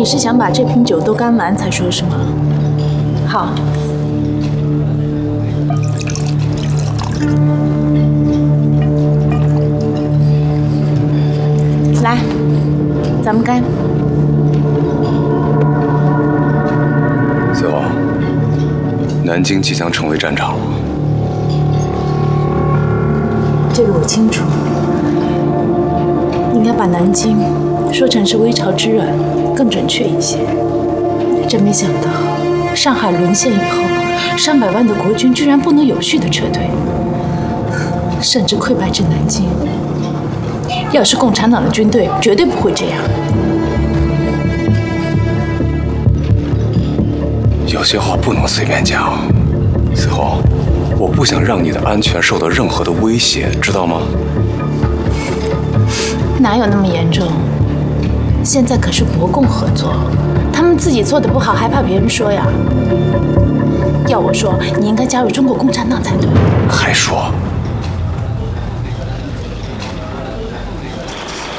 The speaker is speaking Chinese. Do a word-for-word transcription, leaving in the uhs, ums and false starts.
你是想把这瓶酒都干完才说是吗？好。来，咱们干。 随后，南京即将成为战场。 这个我清楚。应该把南京说成是微潮之软，更准确一些。真没想到，上海沦陷以后，上百万的国军居然不能有序的撤退，甚至溃败至南京。要是共产党的军队，绝对不会这样。 有些话不能随便讲。随后，我不想让你的安全受到任何的威胁，知道吗？ 哪有那么严重？现在可是国共合作，他们自己做的不好，还怕别人说呀？要我说，你应该加入中国共产党才对。 还说，